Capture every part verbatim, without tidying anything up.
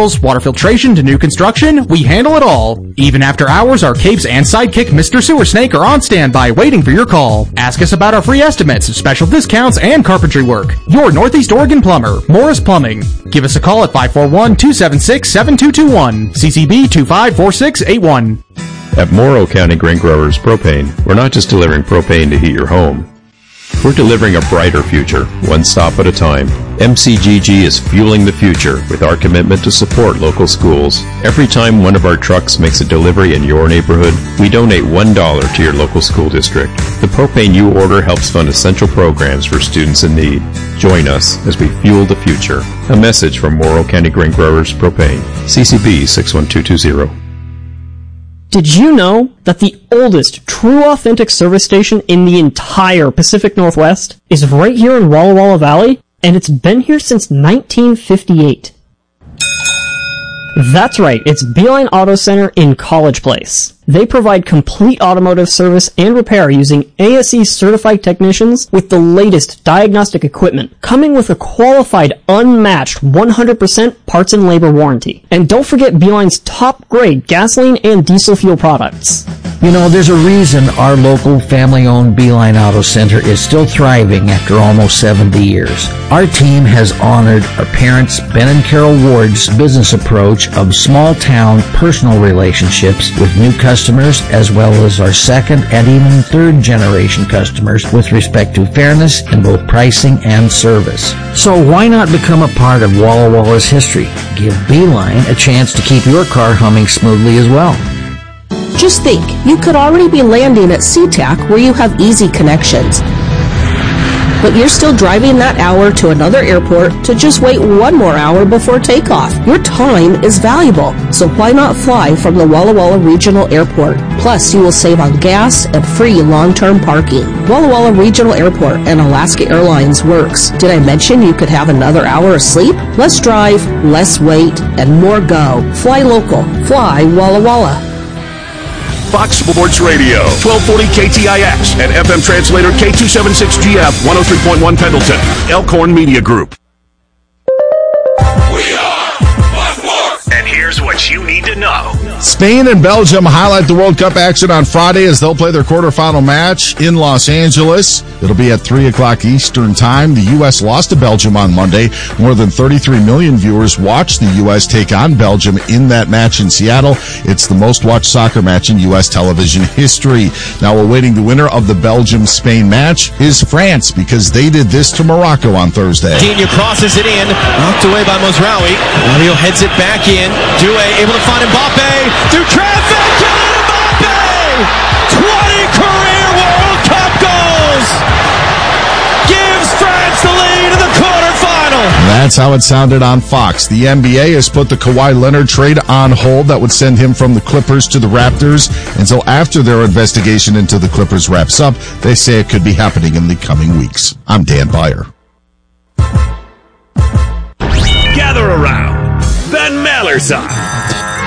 remodels, water filtration to new construction, we handle it all. Even after hours, our capes and sidekick Mister Sewer Snake are on standby waiting for your call. Ask us about our free estimates, special discounts, and carpentry work. Your Northeast Oregon plumber, Morris Plumbing. Give us a call at five four one, two seven six, seven two two one, C C B two five four six eight one. At Morrow County Grain Growers Propane, we're not just delivering propane to heat your home. We're delivering a brighter future, one stop at a time. M C G G is fueling the future with our commitment to support local schools. Every time one of our trucks makes a delivery in your neighborhood, we donate one dollar to your local school district. The propane you order helps fund essential programs for students in need. Join us as we fuel the future. A message from Morrow County Grain Growers Propane, C C B six one two two zero. Did you know that the oldest true authentic service station in the entire Pacific Northwest is right here in Walla Walla Valley? And it's been here since nineteen fifty-eight. That's right, it's Beeline Auto Center in College Place. They provide complete automotive service and repair using A S E certified technicians with the latest diagnostic equipment, coming with a qualified, unmatched one hundred percent parts and labor warranty. And don't forget Beeline's top-grade gasoline and diesel fuel products. You know, there's a reason our local family-owned Beeline Auto Center is still thriving after almost seventy years. Our team has honored our parents, Ben and Carol Ward's business approach of small-town personal relationships with new customers, as well as our second and even third-generation customers with respect to fairness in both pricing and service. So why not become a part of Walla Walla's history? Give Beeline a chance to keep your car humming smoothly as well. Just think, you could already be landing at SeaTac where you have easy connections. But you're still driving that hour to another airport to just wait one more hour before takeoff. Your time is valuable, so why not fly from the Walla Walla Regional Airport? Plus, you will save on gas and free long-term parking. Walla Walla Regional Airport and Alaska Airlines works. Did I mention you could have another hour of sleep? Less drive, less wait, and more go. Fly local. Fly Walla Walla. Fox Sports Radio, twelve forty K T I X, and F M translator K two seventy-six G F, one oh three point one Pendleton, Elkhorn Media Group. We are Fox Sports! And here's what you need to know. Spain and Belgium highlight the World Cup action on Friday as they'll play their quarterfinal match in Los Angeles. It'll be at three o'clock Eastern Time. The U S lost to Belgium on Monday. More than thirty-three million viewers watched the U S take on Belgium in that match in Seattle. It's the most-watched soccer match in U S television history. Now, awaiting the winner of the Belgium-Spain match is France, because they did this to Morocco on Thursday. Digne crosses it in, knocked away by Mozraoui. Mario heads it back in. Doué able to find Mbappe. Through traffic, Kylian Mbappe! twenty career World Cup goals! Gives France the lead in the quarterfinal! That's how it sounded on Fox. The N B A has put the Kawhi Leonard trade on hold. That would send him from the Clippers to the Raptors until after their investigation into the Clippers wraps up. They say it could be happening in the coming weeks. I'm Dan Beyer. Gather around. Ben Maller's on.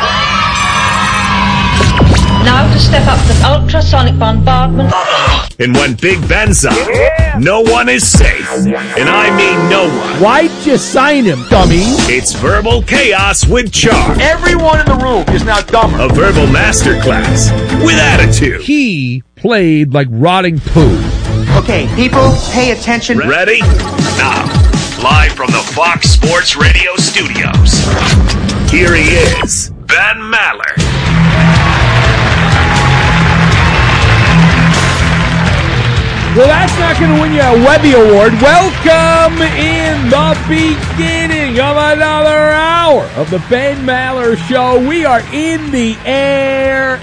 Now to step up to ultrasonic bombardment. And when Big Ben's on, yeah. No one is safe. And I mean no one. Why'd you sign him, dummy? It's Verbal Chaos with Charm. Everyone in the room is now dumber. A verbal masterclass with attitude. He played like rotting poo. Okay, people, pay attention. Ready? Now, live from the Fox Sports Radio studios, here he is, Ben Maller. Well, that's not going to win you a Webby Award. Welcome in the beginning of another hour of the Ben Maller Show. We are in the air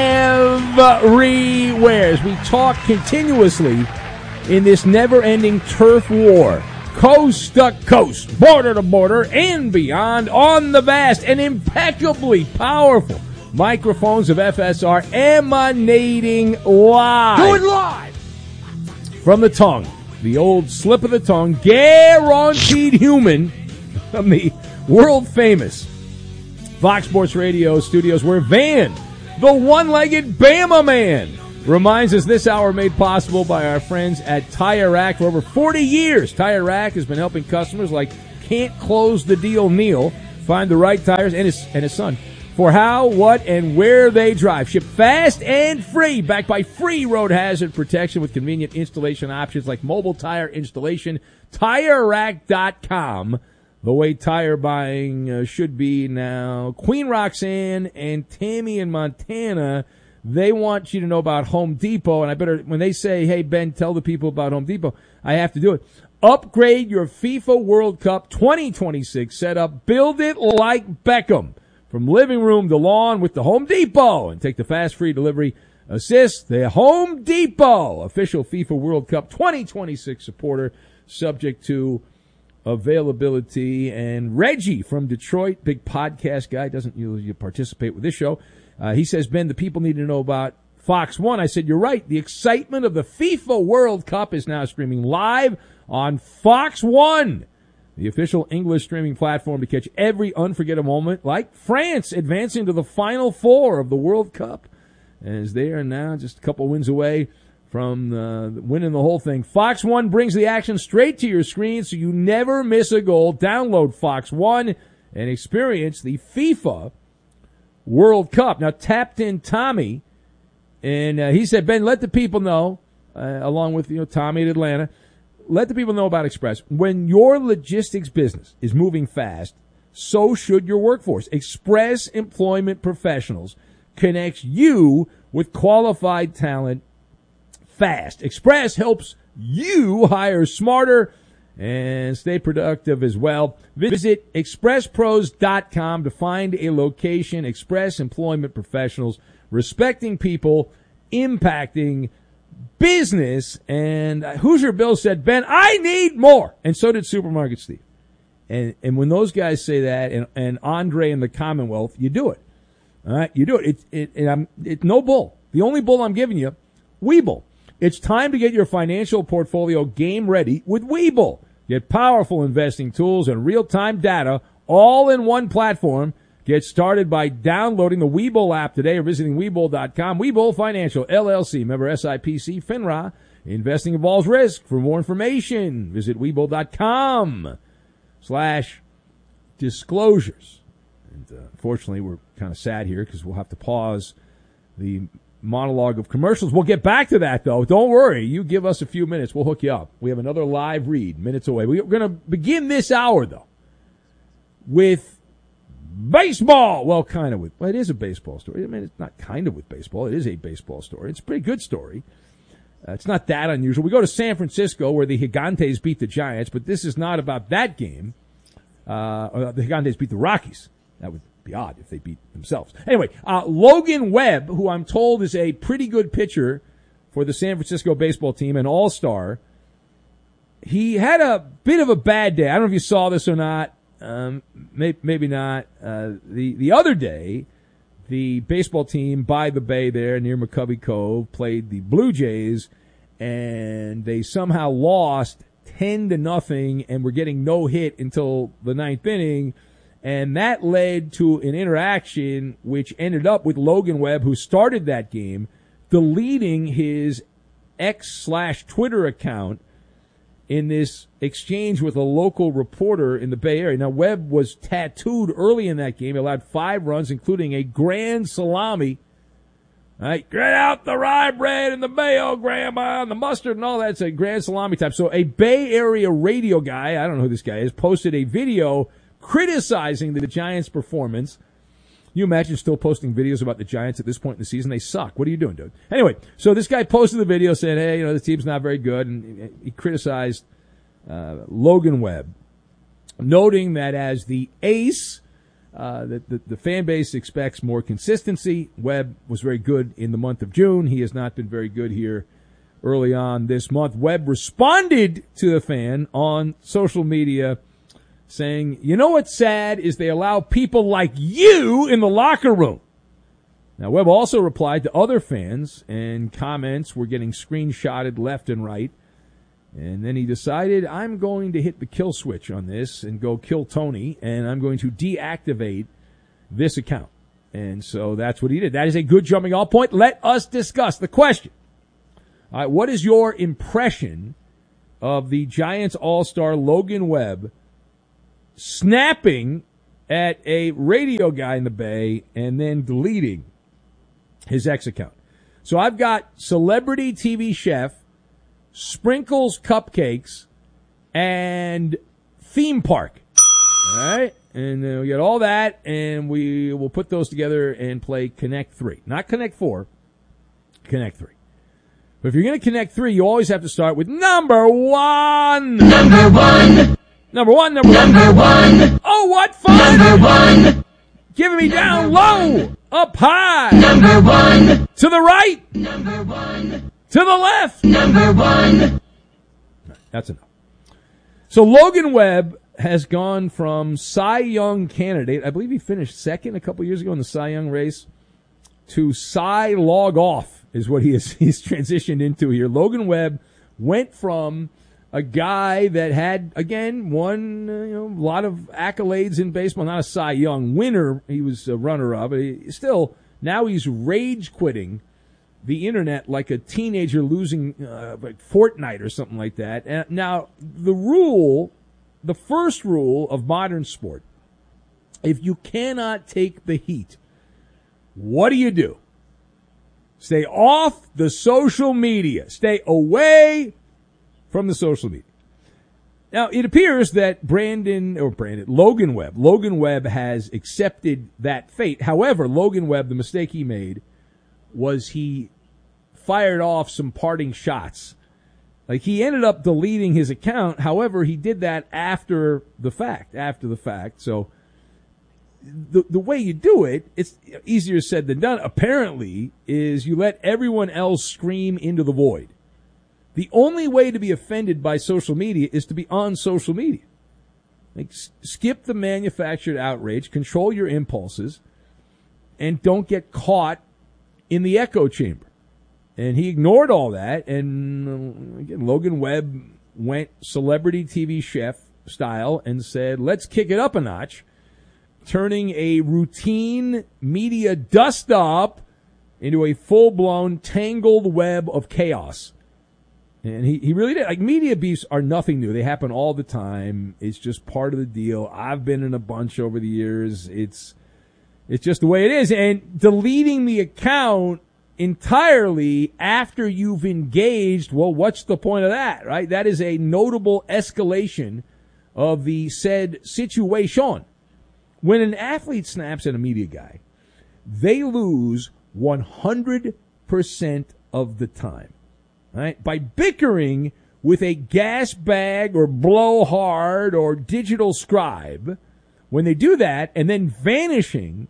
everywhere as we talk continuously in this never-ending turf war, coast to coast, border to border, and beyond, on the vast and impeccably powerful microphones of F S R emanating live. Do it live! from the tongue, the old slip of the tongue, guaranteed human from the world-famous Fox Sports Radio studios, where Van, the one-legged Bama man, reminds us this hour made possible by our friends at Tire Rack. For over forty years, Tire Rack has been helping customers like Can't Close the Deal Neil Find the right tires and his, and his son for how, what, and where they drive. Ship fast and free, backed by free road hazard protection with convenient installation options like mobile tire installation. Tire Rack dot com, the way tire buying uh, should be now. Queen Roxanne and Tammy in Montana, they want you to know about Home Depot, and I better, when they say, hey, Ben, tell the people about Home Depot, I have to do it. Upgrade your FIFA World Cup twenty twenty-six setup. Build it like Beckham. From living room to lawn with the Home Depot. And take the fast free delivery assist. The Home Depot, official FIFA World Cup twenty twenty-six supporter, subject to availability. And Reggie from Detroit, big podcast guy, doesn't usually participate with this show. Uh, he says, Ben, the people need to know about Fox one. I said, you're right. The excitement of the FIFA World Cup is now streaming live on Fox one. The official English streaming platform to catch every unforgettable moment, like France advancing to the Final Four of the World Cup, as they are now just a couple wins away from uh, winning the whole thing. Fox one brings the action straight to your screen so you never miss a goal. Download Fox one and experience the FIFA World Cup. Now, tapped in Tommy, and uh, he said, Ben, let the people know, uh, along with you know Tommy at Atlanta, let the people know about Express. When your logistics business is moving fast, so should your workforce. Express Employment Professionals connects you with qualified talent fast. Express helps you hire smarter and stay productive as well. Visit express pros dot com to find a location. Express Employment Professionals, respecting people, impacting business. And Hoosier Bill said, Ben, I need more. And so did Supermarket Steve. And and when those guys say that, and, and Andre in the Commonwealth, you do it. All right, you do it. It, it, it I'm, it's no bull. The only bull I'm giving you, Webull. It's time to get your financial portfolio game ready with Webull. Get powerful investing tools and real-time data all in one platform. Get started by downloading the Webull app today or visiting Webull dot com. Webull Financial, L L C, member S I P C, FINRA. Investing involves risk. For more information, visit Webull dot com slash disclosures. And uh, unfortunately, we're kind of sad here because we'll have to pause the monologue of commercials. We'll get back to that, though. Don't worry. You give us a few minutes. We'll hook you up. We have another live read minutes away. We're going to begin this hour, though, with baseball. Well, kind of with, well, it is a baseball story. I mean, it's not kind of with baseball. It is a baseball story. It's a pretty good story. Uh, it's not that unusual. We go to San Francisco where the Gigantes beat the Giants, but this is not about that game. Uh, the Gigantes beat the Rockies. That would be odd if they beat themselves. Anyway, uh, Logan Webb, who I'm told is a pretty good pitcher for the San Francisco baseball team, an all-star, he had a bit of a bad day. I don't know if you saw this or not. Um, may, maybe not. Uh, the, the other day, the baseball team by the bay there near McCovey Cove played the Blue Jays, and they somehow lost ten to nothing and were getting no hit until the ninth inning. And that led to an interaction which ended up with Logan Webb, who started that game, deleting his X slash Twitter account in this exchange with a local reporter in the Bay Area. Now, Webb was tattooed early in that game. He allowed five runs, including a grand salami. All right, get out the rye bread and the mayo, grandma, and the mustard and all that. It's a grand salami type. So a Bay Area radio guy, I don't know who this guy is, posted a video criticizing the Giants' performance. You imagine still posting videos about the Giants at this point in the season? They suck. What are you doing, dude? Anyway, so this guy posted the video saying, hey, you know, the team's not very good, and he criticized uh, Logan Webb, noting that as the ace, uh, that the, the fan base expects more consistency. Webb was very good in the month of June. He has not been very good here early on this month. Webb responded to the fan on social media saying, you know what's sad is they allow people like you in the locker room. Now, Webb also replied to other fans, and comments were getting screenshotted left and right. And then he decided, I'm going to hit the kill switch on this and go kill Tony, and I'm going to deactivate this account. And so that's what he did. That is a good jumping off point. Let us discuss the question. All right, what is your impression of the Giants All-Star Logan Webb snapping at a radio guy in the Bay and then deleting his X account. So I've got celebrity T V chef, Sprinkles Cupcakes, and theme park. All right? And uh, we got all that, and we will put those together and play Connect three. Not Connect four, Connect three. But if you're going to Connect three, you always have to start with number one. Number one. Number one, number one. Number one. Oh, what fun. Number one. Giving me down low, up high. Number one. To the right. Number one. To the left. Number one. That's enough. So Logan Webb has gone from Cy Young candidate, I believe he finished second a couple years ago in the Cy Young race, to Cy Log Off is what he is, he's transitioned into here. Logan Webb went from a guy that had, again, won uh, you know, a lot of accolades in baseball, not a Cy Young winner. He was a runner-up. But he, still, now he's rage-quitting the internet like a teenager losing uh, like Fortnite or something like that. And now, the rule, the first rule of modern sport, if you cannot take the heat, what do you do? Stay off the social media. Stay away from the social media. Now, it appears that Brandon, or Brandon, Logan Webb, Logan Webb has accepted that fate. However, Logan Webb, the mistake he made was he fired off some parting shots. Like, he ended up deleting his account. However, he did that after the fact, after the fact. So, the the way you do it, it's easier said than done, apparently, is you let everyone else scream into the void. The only way to be offended by social media is to be on social media. Like, skip the manufactured outrage, control your impulses, and don't get caught in the echo chamber. And he ignored all that, and again, Logan Webb went celebrity T V chef style and said, let's kick it up a notch, turning a routine media dust-up into a full-blown tangled web of chaos. And he, he really did. Like, media beefs are nothing new. They happen all the time. It's just part of the deal. I've been in a bunch over the years. It's it's just the way it is. And deleting the account entirely after you've engaged, well, what's the point of that, right? That is a notable escalation of the said situation. When an athlete snaps at a media guy, they lose one hundred percent of the time. Right? By bickering with a gas bag or blowhard or digital scribe, when they do that and then vanishing,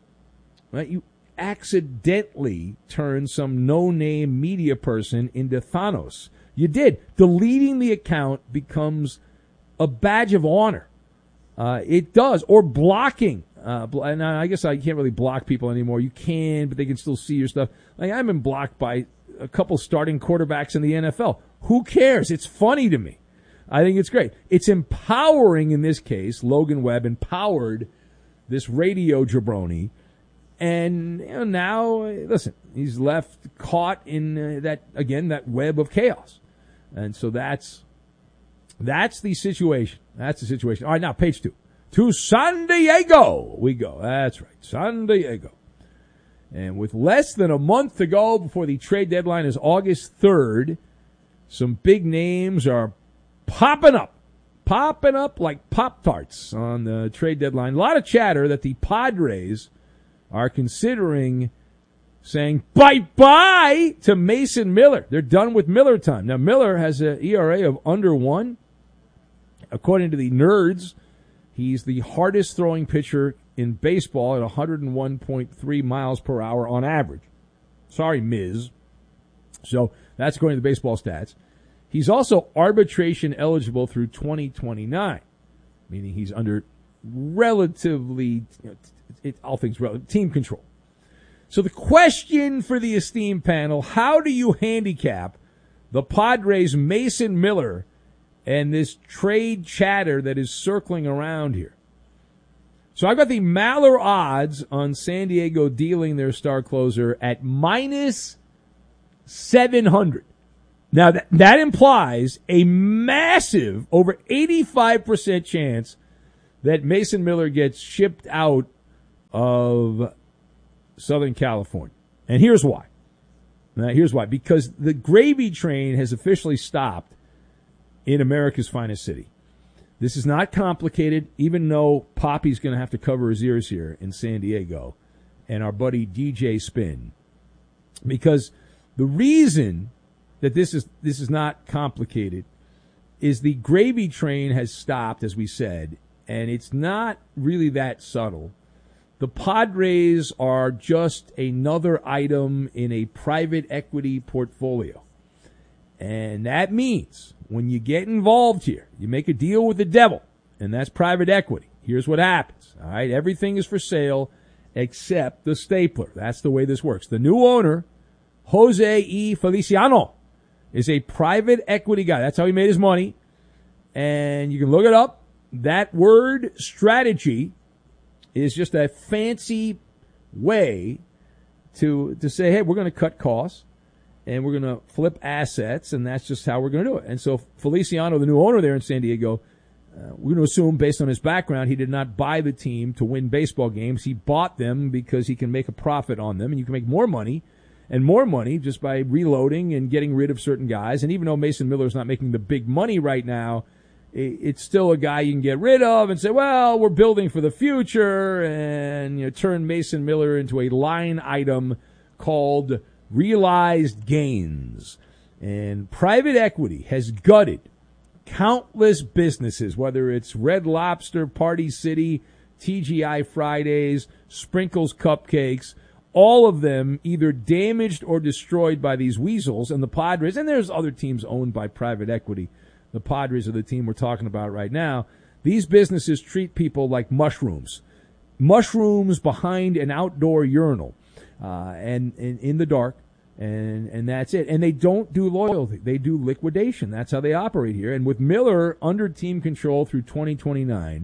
right, you accidentally turn some no-name media person into Thanos. You did. Deleting the account becomes a badge of honor. Uh, it does. Or blocking. Uh, and I guess I can't really block people anymore. You can, but they can still see your stuff. Like, I've been blocked by a couple starting quarterbacks in the N F L. Who cares? It's funny to me. I think it's great. It's empowering in this case. Logan Webb empowered this radio jabroni. And you know, now, listen, he's left caught in uh, that, again, that web of chaos. And so that's, that's the situation. That's the situation. All right, now, page two. To San Diego we go. That's right, San Diego. And with less than a month to go before the trade deadline is August third, some big names are popping up. Popping up like Pop-Tarts on the trade deadline. A lot of chatter that the Padres are considering saying bye-bye to Mason Miller. They're done with Miller time. Now, Miller has an E R A of under one. According to the nerds, he's the hardest throwing pitcher in baseball at one oh one point three miles per hour on average. Sorry, Miz. So that's according to the baseball stats. He's also arbitration eligible through twenty twenty-nine, meaning he's under relatively, you know, it, all things relative, team control. So the question for the esteemed panel, how do you handicap the Padres' Mason Miller and this trade chatter that is circling around here? So I've got the Maller odds on San Diego dealing their star closer at minus seven hundred. Now, that, that implies a massive, over eighty-five percent chance that Mason Miller gets shipped out of Southern California. And here's why. Now, here's why. Because the gravy train has officially stopped in America's finest city. This is not complicated, even though Poppy's going to have to cover his ears here in San Diego and our buddy D J Spin. Because the reason that this is this is not complicated is the gravy train has stopped, as we said, and it's not really that subtle. The Padres are just another item in a private equity portfolio. And that means when you get involved here, you make a deal with the devil, and that's private equity. Here's what happens. All right, everything is for sale except the stapler. That's the way this works. The new owner, Jose E. Feliciano, is a private equity guy. That's how he made his money. And you can look it up. That word strategy is just a fancy way to to say, hey, we're going to cut costs and we're going to flip assets, and that's just how we're going to do it. And so Feliciano, the new owner there in San Diego, uh, we're going to assume, based on his background, he did not buy the team to win baseball games. He bought them because he can make a profit on them, and you can make more money and more money just by reloading and getting rid of certain guys. And even though Mason Miller is not making the big money right now, it's still a guy you can get rid of and say, well, we're building for the future, and you know, turn Mason Miller into a line item called realized gains. And private equity has gutted countless businesses, whether it's Red Lobster, Party City, T G I Fridays, Sprinkles Cupcakes, all of them either damaged or destroyed by these weasels. And the Padres, and there's other teams owned by private equity. The Padres are the team we're talking about right now. These businesses treat people like mushrooms. Mushrooms behind an outdoor urinal, uh, and, and in the dark, and, and that's it. And they don't do loyalty. They do liquidation. That's how they operate here. And with Miller under team control through twenty twenty-nine,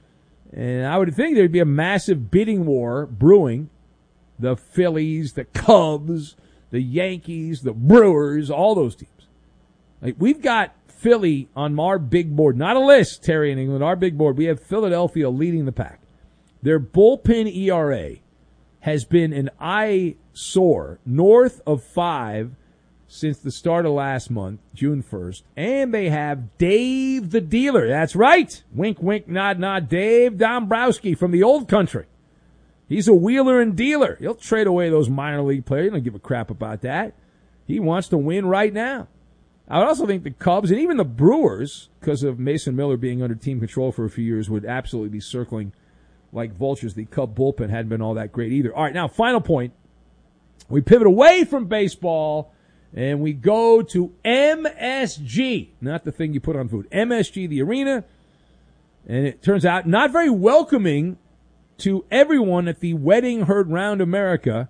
and I would think there'd be a massive bidding war brewing. The Phillies, the Cubs, the Yankees, the Brewers, all those teams. Like, we've got Philly on our big board. Not a list, Terry in England, our big board. We have Philadelphia leading the pack. Their bullpen E R A has been an eyesore north of five since the start of last month, June first. And they have Dave the Dealer. That's right. Wink, wink, nod, nod. Dave Dombrowski from the old country. He's a wheeler and dealer. He'll trade away those minor league players. He don't give a crap about that. He wants to win right now. I would also think the Cubs and even the Brewers, because of Mason Miller being under team control for a few years, would absolutely be circling like vultures. The Cub bullpen hadn't been all that great either. All right, now, final point. We pivot away from baseball, and we go to M S G. Not the thing you put on food. M S G, the arena. And it turns out not very welcoming to everyone at the wedding heard round America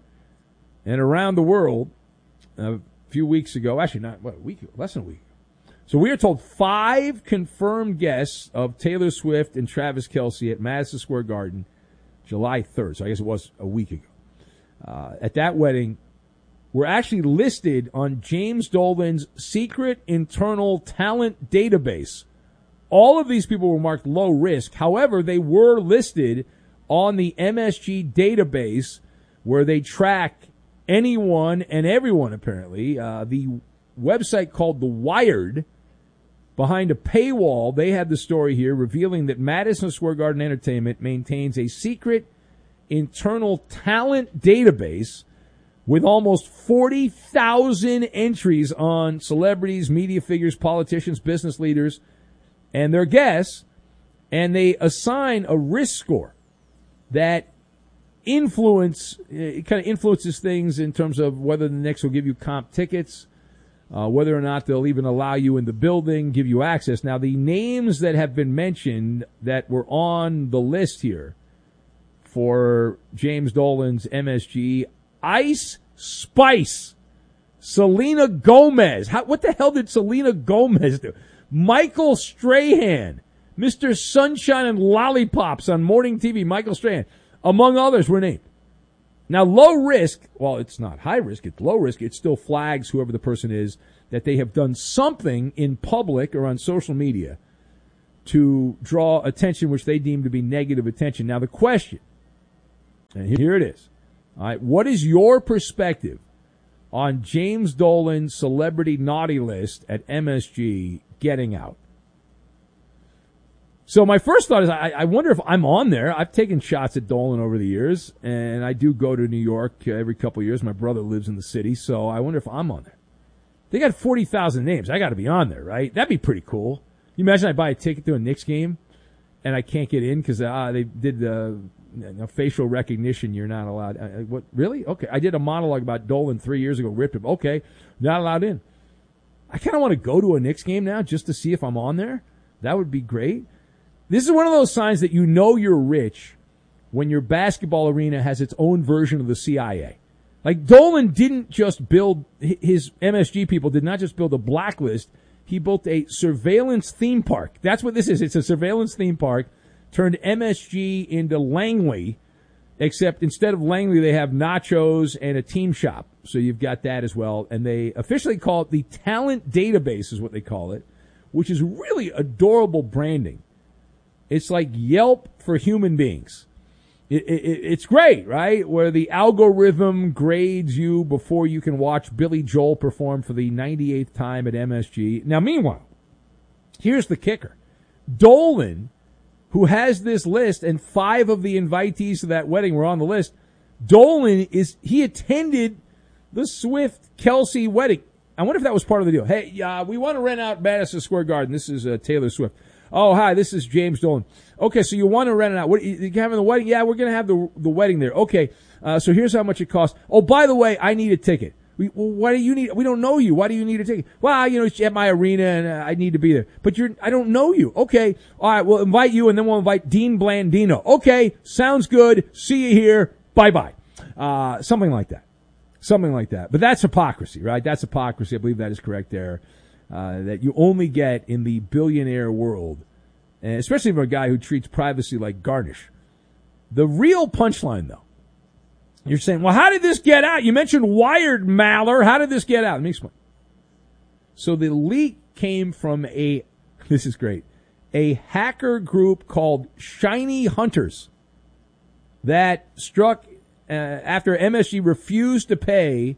and around the world a few weeks ago. Actually, not, what, a week ago, less than a week ago. So we are told five confirmed guests of Taylor Swift and Travis Kelce at Madison Square Garden, July third. So I guess it was a week ago. Uh, at that wedding, were actually listed on James Dolan's secret internal talent database. All of these people were marked low risk. However, they were listed on the M S G database where they track anyone and everyone, apparently. Uh, the website called The Wired, behind a paywall, they had the story here revealing that Madison Square Garden Entertainment maintains a secret internal talent database with almost forty thousand entries on celebrities, media figures, politicians, business leaders, and their guests, and they assign a risk score that influence, it kind of influences things in terms of whether the Knicks will give you comp tickets, uh, whether or not they'll even allow you in the building, give you access. Now, the names that have been mentioned that were on the list here for James Dolan's M S G, Ice Spice, Selena Gomez. How, what the hell did Selena Gomez do? Michael Strahan, Mister Sunshine and Lollipops on morning T V, Michael Strahan, among others, were named. Now, low risk, well, it's not high risk, it's low risk. It still flags whoever the person is that they have done something in public or on social media to draw attention which they deem to be negative attention. Now the question, and here it is, all right, what is your perspective on James Dolan's celebrity naughty list at M S G getting out? So my first thought is I, I wonder if I'm on there. I've taken shots at Dolan over the years, and I do go to New York every couple of years. My brother lives in the city, so I wonder if I'm on there. They got forty thousand names. I got to be on there, right? That'd be pretty cool. You imagine I buy a ticket to a Knicks game, and I can't get in because uh, they did the uh, facial recognition. You're not allowed. Uh, what? Really? Okay. I did a monologue about Dolan three years ago. Ripped him. Okay. Not allowed in. I kind of want to go to a Knicks game now just to see if I'm on there. That would be great. This is one of those signs that you know you're rich when your basketball arena has its own version of the C I A. Like, Dolan didn't just build, his M S G people did not just build a blacklist. He built a surveillance theme park. That's what this is. It's a surveillance theme park, turned M S G into Langley, except instead of Langley, they have nachos and a team shop. So you've got that as well. And they officially call it the Talent Database is what they call it, which is really adorable branding. It's like Yelp for human beings. It, it, it's great, right? Where the algorithm grades you before you can watch Billy Joel perform for the ninety-eighth time at M S G. Now, meanwhile, here's the kicker. Dolan, who has this list, and five of the invitees to that wedding were on the list, Dolan is, he attended the Swift-Kelsey wedding. I wonder if that was part of the deal. Hey, uh, we want to rent out Madison Square Garden. This is uh, Taylor Swift. Oh, hi, this is James Dolan. Okay, so you want to rent it out. What, you having the wedding? Yeah, we're going to have the the wedding there. Okay, uh, so here's how much it costs. Oh, by the way, I need a ticket. We, well, why do you need, we don't know you. Why do you need a ticket? Well, you know, it's at my arena and uh, I need to be there. But you're, I don't know you. Okay, all right, we'll invite you and then we'll invite Dean Blandino. Okay, sounds good. See you here. Bye-bye. Uh, something like that. Something like that. But that's hypocrisy, right? That's hypocrisy. I believe that is correct there. Uh, that you only get in the billionaire world, and especially for a guy who treats privacy like garnish. The real punchline, though, you're saying, well, how did this get out? You mentioned Wired, Maller. How did this get out? Let me explain. So the leak came from a, this is great, a hacker group called Shiny Hunters that struck uh, after M S G refused to pay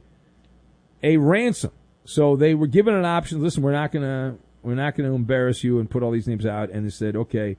a ransom. So they were given an option. Listen, we're not gonna we're not gonna embarrass you and put all these names out. And they said, okay,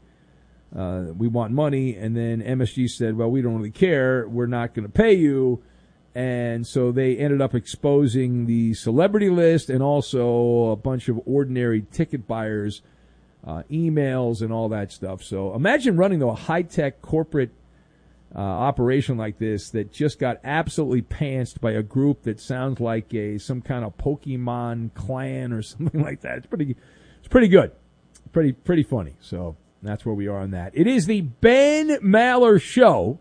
uh, we want money. And then M S G said, well, we don't really care. We're not gonna pay you. And so they ended up exposing the celebrity list and also a bunch of ordinary ticket buyers, uh, emails and all that stuff. So imagine running though a high tech corporate Uh, operation like this that just got absolutely pantsed by a group that sounds like a some kind of Pokemon clan or something like that. It's pretty, it's pretty good, pretty pretty funny. So that's where we are on that. It is the Ben Maller Show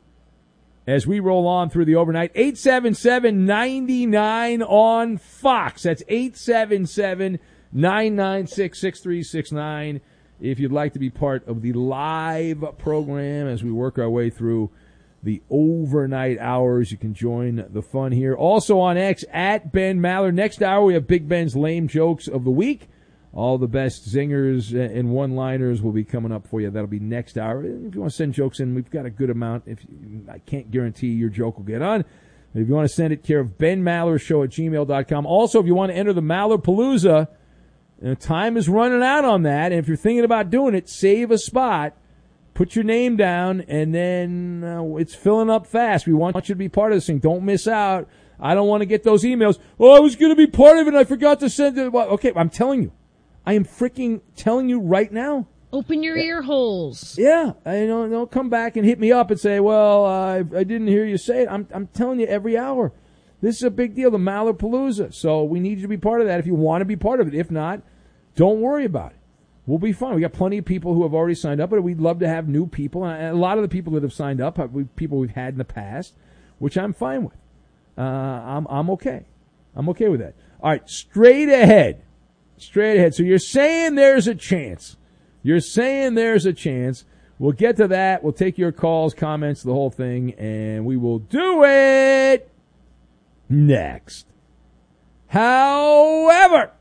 as we roll on through the overnight. eight seven seven, nine nine on Fox. That's eight seven seven, nine nine six, six three six nine. If you'd like to be part of the live program as we work our way through the overnight hours, you can join the fun here. Also on X, at Ben Maller. Next hour, we have Big Ben's lame jokes of the week. All the best zingers and one-liners will be coming up for you. That'll be next hour. If you want to send jokes in, we've got a good amount. If you, I can't guarantee your joke will get on. If you want to send it, care of Ben Maller Show at gmail dot com. Also, if you want to enter the Maller Palooza, you know, time is running out on that. And if you're thinking about doing it, save a spot. Put your name down, and then uh, it's filling up fast. We want you to be part of this thing. Don't miss out. I don't want to get those emails. Oh, I was going to be part of it, and I forgot to send it. Well, okay, I'm telling you. I am freaking telling you right now. Open your ear holes. Yeah. I don't, don't come back and hit me up and say, well, uh, I, I didn't hear you say it. I'm, I'm telling you every hour. This is a big deal, the Maller Palooza. So we need you to be part of that if you want to be part of it. If not, don't worry about it. We'll be fine. We got plenty of people who have already signed up, but we'd love to have new people. And a lot of the people that have signed up are people we've had in the past, which I'm fine with. Uh, I'm I'm okay. I'm okay with that. All right, straight ahead. Straight ahead. So you're saying there's a chance. You're saying there's a chance. We'll get to that. We'll take your calls, comments, the whole thing, and we will do it next. However,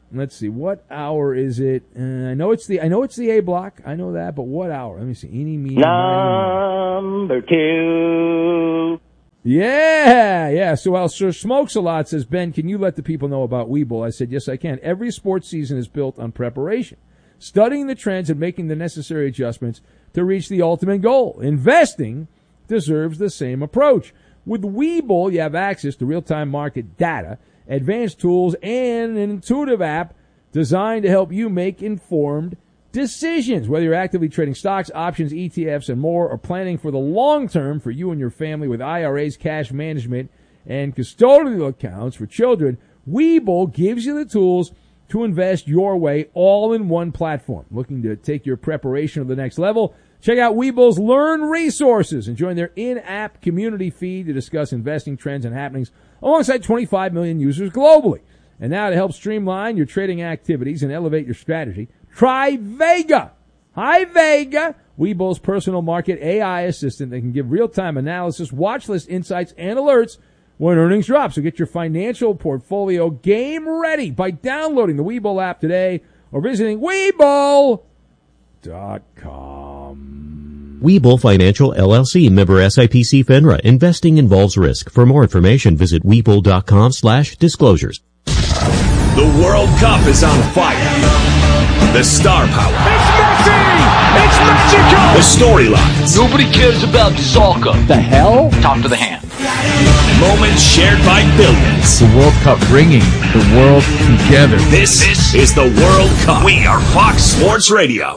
Let's see. What hour is it? Uh, I know it's the I know it's the A block. I know that, but what hour? Let me see. Any meeting. Number two. Yeah, yeah. So while Sir Smokes a Lot says, Ben, can you let the people know about Webull? I said, yes, I can. Every sports season is built on preparation, studying the trends and making the necessary adjustments to reach the ultimate goal. Investing deserves the same approach. With Webull, you have access to real-time market data, advanced tools, and an intuitive app designed to help you make informed decisions. Whether you're actively trading stocks, options, E T Fs, and more, or planning for the long term for you and your family with I R As, cash management, and custodial accounts for children, Webull gives you the tools to invest your way all in one platform. Looking to take your preparation to the next level? Check out Webull's Learn Resources and join their in-app community feed to discuss investing trends and happenings alongside twenty-five million users globally. And now to help streamline your trading activities and elevate your strategy, try Vega. Hi, Vega. Webull's personal market A I assistant that can give real-time analysis, watch list insights, and alerts when earnings drop. So get your financial portfolio game ready by downloading the Webull app today or visiting Webull dot com. Webull Financial, L L C, member S I P C FINRA. Investing involves risk. For more information, visit Webull.com slash disclosures. The World Cup is on fire. The star power. It's Messi! It's Mexico! The storylines. Nobody cares about soccer. The hell? Talk to the hand. Moments shared by billions. The World Cup bringing the world together. This, this is the World Cup. We are Fox Sports Radio.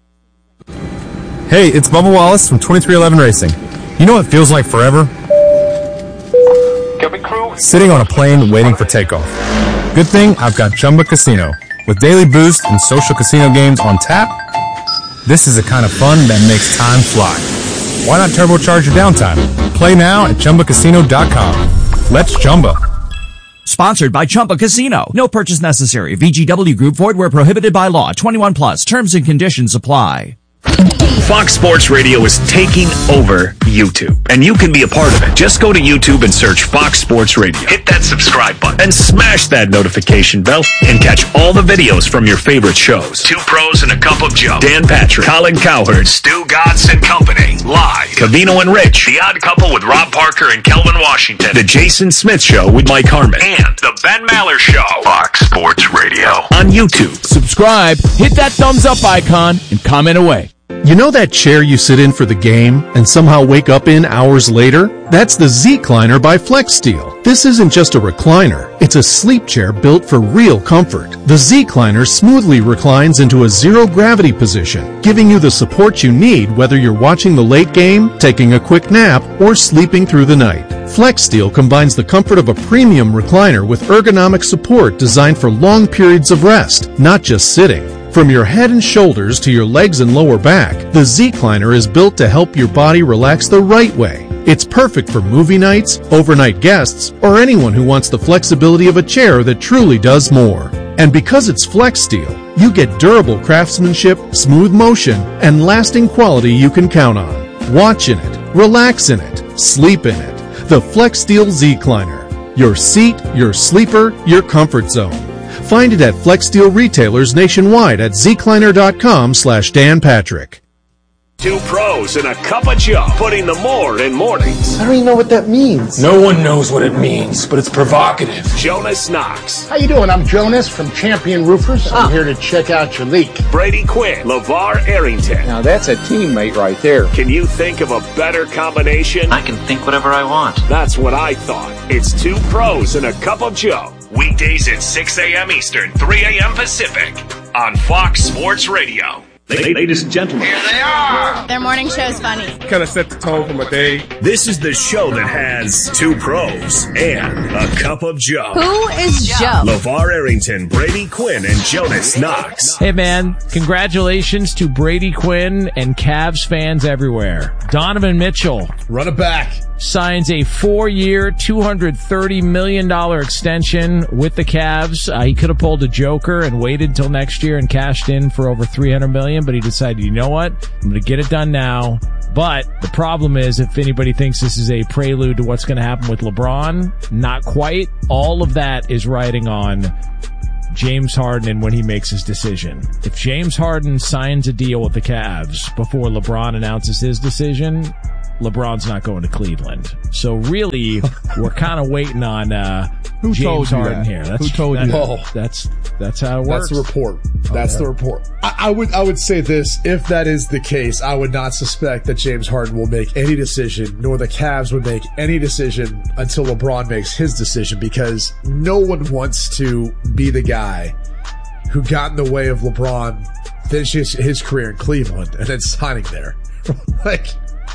Hey, it's Bubba Wallace from twenty-three eleven Racing. You know what feels like forever? Sitting on a plane waiting for takeoff. Good thing I've got Chumba Casino. With daily boost and social casino games on tap, this is the kind of fun that makes time fly. Why not turbocharge your downtime? Play now at Chumba Casino dot com. Let's Chumba. Sponsored by Chumba Casino. No purchase necessary. V G W Group. Void where prohibited by law. twenty-one plus. Terms and conditions apply. Fox Sports Radio is taking over YouTube, and you can be a part of it. Just go to YouTube and search Fox Sports Radio. Hit that subscribe button and smash that notification bell and catch all the videos from your favorite shows. Two Pros and a Cup of Joe. Dan Patrick, Colin Cowherd, Stu Gatz and Company. Live. Cavino and Rich. The Odd Couple with Rob Parker and Kelvin Washington. The Jason Smith Show with Mike Harmon. And The Ben Maller Show. Fox Sports Radio. On YouTube. Subscribe, hit that thumbs up icon, and comment away. You know that chair you sit in for the game and somehow wake up in hours later? That's the Z-Cliner by FlexSteel. This isn't just a recliner. It's a sleep chair built for real comfort. The Z-Cliner smoothly reclines into a zero-gravity position, giving you the support you need whether you're watching the late game, taking a quick nap, or sleeping through the night. FlexSteel combines the comfort of a premium recliner with ergonomic support designed for long periods of rest, not just sitting. From your head and shoulders to your legs and lower back, the Z-Cliner is built to help your body relax the right way. It's perfect for movie nights, overnight guests, or anyone who wants the flexibility of a chair that truly does more. And because it's FlexSteel, you get durable craftsmanship, smooth motion, and lasting quality you can count on. Watch in it, relax in it, sleep in it. The FlexSteel Z-Cliner. Your seat, your sleeper, your comfort zone. Find it at FlexSteel retailers nationwide at zcliner.com slash Dan Patrick. Two Pros and a Cup of Joe, putting the more in mornings. I don't even know what that means. No one knows what it means, but it's provocative. Jonas Knox. How you doing? I'm Jonas from Champion Roofers. I'm oh. here to check out your leak. Brady Quinn. LeVar Arrington. Now that's a teammate right there. Can you think of a better combination? I can think whatever I want. That's what I thought. It's Two Pros and a Cup of Joe. Weekdays at six a.m. Eastern, three a.m. Pacific on Fox Sports Radio. Ladies and gentlemen, here they are. Their morning show is funny. Kind of set the tone for my day. This is the show that has two pros and a cup of Joe. Who is Joe? LeVar Arrington, Brady Quinn, and Jonas Knox. Hey, man, congratulations to Brady Quinn and Cavs fans everywhere. Donovan Mitchell. Run it back. Signs a four-year, two hundred thirty million dollars extension with the Cavs. Uh, he could have pulled a joker and waited till next year and cashed in for over three hundred million dollars, but he decided, you know what? I'm going to get it done now. But the problem is, if anybody thinks this is a prelude to what's going to happen with LeBron, not quite. All of that is riding on James Harden and when he makes his decision. If James Harden signs a deal with the Cavs before LeBron announces his decision, LeBron's not going to Cleveland. So really, we're kind of waiting on uh, Who James told you Harden that? here. That's, Who told that, you that? Oh, that's that's how it works. That's the report. That's Oh, the yeah. report. I, I would I would say this: if that is the case, I would not suspect that James Harden will make any decision, nor the Cavs would make any decision until LeBron makes his decision, because no one wants to be the guy who got in the way of LeBron finishing his, his career in Cleveland and then signing there. Like,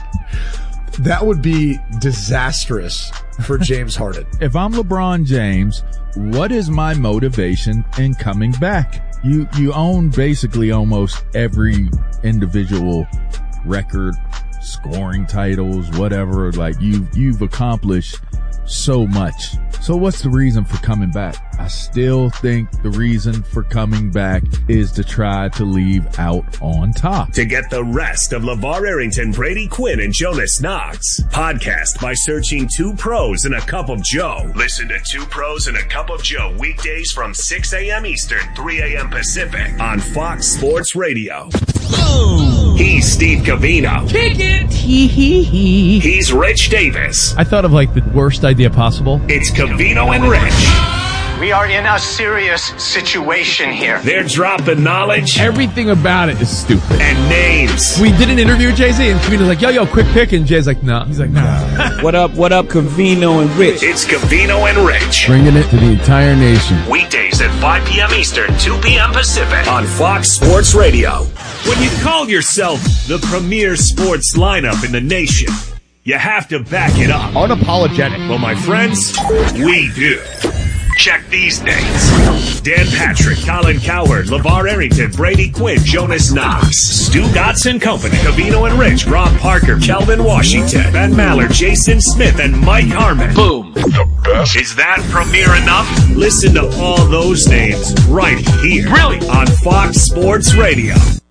that would be disastrous for James Harden. If I'm LeBron James, what is my motivation in coming back? You you own basically almost every individual record, scoring titles, whatever. Like you you've accomplished so much. So what's the reason for coming back? I still think the reason for coming back is to try to leave out on top. To get the rest of LeVar Arrington, Brady Quinn, and Jonas Knox, podcast by searching Two Pros and a Cup of Joe. Listen to Two Pros and a Cup of Joe weekdays from six a.m. Eastern, three a.m. Pacific on Fox Sports Radio. He's Steve Covino. Kick it! Hee hee hee. He's Rich Davis. I thought of like the worst idea possible. It's Covino and Rich. We are in a serious situation here. They're dropping knowledge. Everything about it is stupid. And names. We did an interview with Jay-Z, and Covino's like, yo, yo, quick pick, and Jay's like, nah. He's like, nah. What up, what up, Covino and Rich? It's Covino and Rich. Bringing it to the entire nation. Weekdays at five p.m. Eastern, two p.m. Pacific on Fox Sports Radio. When you call yourself the premier sports lineup in the nation, you have to back it up. Unapologetic. Well, my friends, we do. Check these names. Dan Patrick, Colin Cowherd, LeVar Arrington, Brady Quinn, Jonas Knox, Stu Gotts and Company, Covino and Rich, Rob Parker, Kelvin Washington, Ben Maller, Jason Smith, and Mike Harmon. Boom. The best. Is that premiere enough? Listen to all those names right here. Brilliant. On Fox Sports Radio.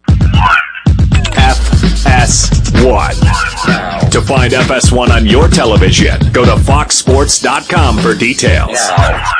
F S one. To find F S one on your television, go to fox sports dot com for details.